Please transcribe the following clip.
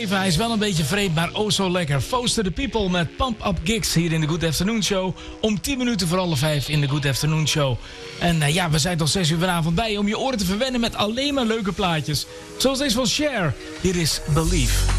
geven. Hij is wel een beetje vreemd, maar oh zo lekker. Foster the People met Pump Up Gigs hier in de Good Afternoon Show. Om 10 minuten voor 4:30 in de Good Afternoon Show. En we zijn tot 6 uur vanavond bij om je oren te verwennen met alleen maar leuke plaatjes. Zoals deze van Cher. Hier is Believe.